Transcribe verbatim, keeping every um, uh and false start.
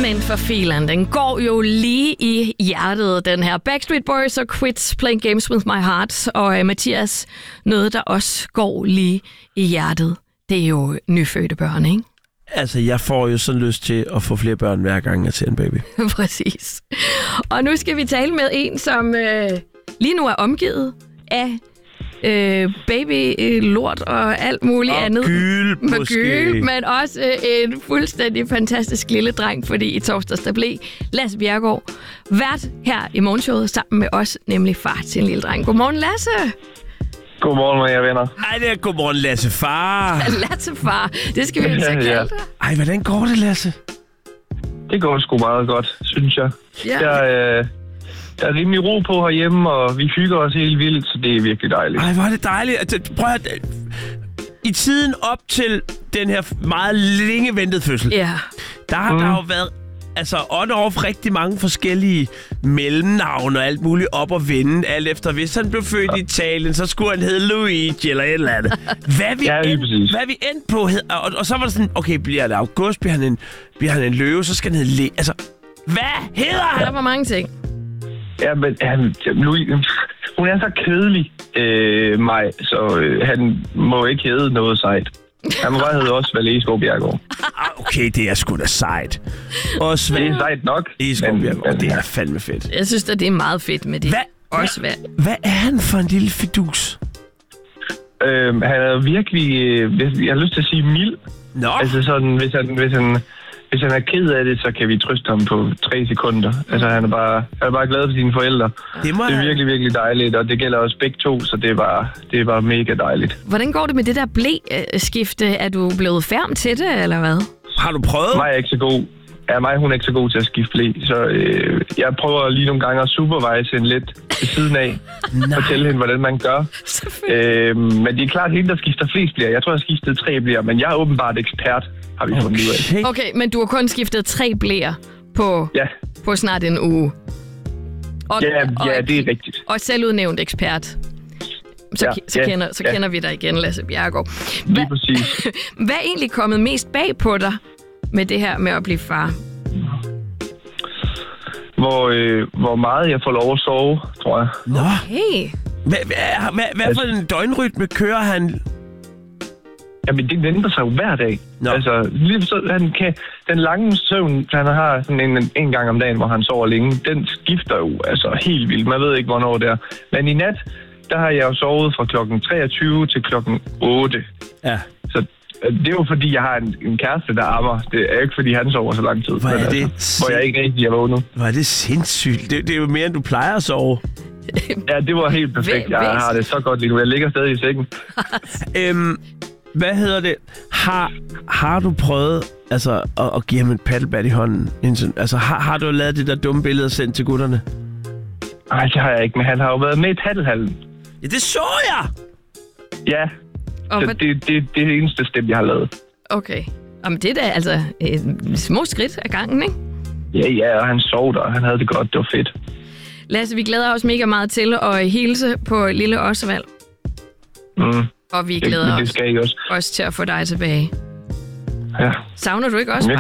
Feeling for Feeling. Den går jo lige i hjertet, den her. Backstreet Boys og Quit Playing Games With My Heart. Og uh, Mathias, noget der også går lige i hjertet, det er jo nyfødte børn, ikke? Altså, jeg får jo sådan lyst til at få flere børn, hver gang jeg ser en baby. Præcis. Og nu skal vi tale med en, som øh, lige nu er omgivet af øh, babylort og alt muligt og andet. gyl, med måske. gyl, men også øh, en fuldstændig fantastisk lille dreng, fordi i torsdags der blev Lasse Bjerregaard vært her i morgenshowet sammen med os, nemlig far til en lille dreng. Godmorgen, Lasse. Godmorgen, mine venner. Ej, det er godmorgen, Lasse far. Lasse far, det skal vi jo så kalde Ja. dig. Ej, hvordan går det, Lasse? Det går sgu meget godt, synes jeg. Ja. Der, øh, der er rimelig ro på herhjemme, og vi hygger os helt vildt, så det er virkelig dejligt. Ej, hvor er det dejligt. Altså, prøv at høre, i tiden op til den her meget længe ventede fødsel, Ja. der har mm. der jo været altså on og off rigtig mange forskellige mellemnavne og alt muligt op og vende, alt efter hvis han blev født i Italien, så skulle han hedde Luigi eller et eller andet. Hvad vi, Ja, lige end, præcis. hvad vi endte på, hed, og, og så var det sådan, okay, bliver det august, bliver han en, bliver han en løve, så skal han hedde Le. Altså, hvad hedder han? Der var mange ting. Ja, men han, Louis, hun er så kedelig, øh, mig, så øh, han må ikke hedde noget sejt. Han må bare hedde også Valesgaard Bjerregaard. Ah, okay, det er sgu da sejt. Og Det Svend er sejt nok. Egesgaard men- Bjerregaard, men- det er fandme fedt. Jeg synes at det er meget fedt med det. Hvad, Også hvad, hvad? hvad er han for en lille fidus? Øh, han er virkelig, øh, jeg har lyst til at sige mild. Nå, Altså sådan, hvis han, hvis han, hvis han er ked af det, så kan vi trøste ham på tre sekunder. Altså han er bare, han er bare glad for sine forældre. det må Det er han- virkelig, virkelig dejligt, og det gælder også begge to, så det var, det var mega dejligt. Hvordan går det med det der blæ-skifte? Er du blevet færm til det, eller hvad? Har du prøvet? Mig er ikke så god. Ja, mig hun er ikke så god til at skifte blæ, så øh, jeg prøver lige nogle gange at supervise hende lidt ved siden af. Nej. Fortælle hende, hvordan man gør. Øh, men det er klart hende, der skifter flest bliver. Jeg tror, jeg har skiftet tre bliver, men jeg er åbenbart ekspert, har vi fundet ud af. Okay. Okay, men du har kun skiftet tre blæer på, Ja, på snart en uge. Og, ja, og, ja, det er rigtigt. Og selvudnævnt ekspert. Så, Ja, ja, så, ja, kender, så ja. kender vi dig igen, Lasse Bjerregaard. Lige præcis. Hvad er egentlig kommet mest bag på dig med det her med at blive far? Hvor, øh, hvor meget jeg får lov at sove, tror jeg. Nå, Hey, hvad, hvad, hvad, hvad for en døgnrytme kører han? Jamen, det venter sig jo hver dag. Nå. Altså, lige så, han kan, den lange søvn, han har sådan en, en gang om dagen, hvor han sover længe, den skifter jo altså helt vildt. Man ved ikke, hvornår det er. Men i nat, der har jeg jo sovet fra klokken treogtyve til klokken otte. Ja. Så øh, det er jo fordi, jeg har en, en kæreste, der ammer. Det er ikke fordi, han sover så lang tid. Hvor er Men, det altså, hvor jeg ikke rigtig er vågnet. Hvor er det sindssygt. Det, det er jo mere, end du plejer at sove. Ja, det var helt perfekt. Væ- Jeg har det så godt lige nu. Jeg ligger stadig i sengen. Øhm, hvad hedder det? Har, har du prøvet altså, at, at give ham et paddlebat i hånden? Altså, har, har du lavet det der dumme billede og sendt til gutterne? Nej, det har jeg ikke, men han har jo været med i paddelhallen. Ja, det så jeg! Ja, og så hvad, det, det, det er det eneste step, jeg har lavet. okay. Jamen, det er da altså et små skridt af gangen, ikke? Ja, ja, og han sov der, og han havde det godt. Det var fedt. Lasse, vi glæder os mega meget til at hilse på lille Osvald. Mm. Og vi Det, glæder men det os skal I også. også til at få dig tilbage. Ja. Savner du ikke også? Ja.